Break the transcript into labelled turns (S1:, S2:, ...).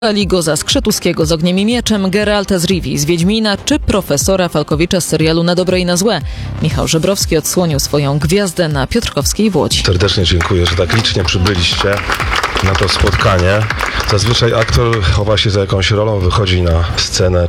S1: Ligoza Skrzetuskiego z Ogniem i Mieczem, Geralta z Rivii z Wiedźmina czy profesora Falkowicza z serialu Na dobre i na złe. Michał Żebrowski odsłonił swoją gwiazdę na Piotrkowskiej w Łodzi.
S2: Serdecznie dziękuję, że tak licznie przybyliście na to spotkanie. Zazwyczaj aktor chowa się za jakąś rolą, wychodzi na scenę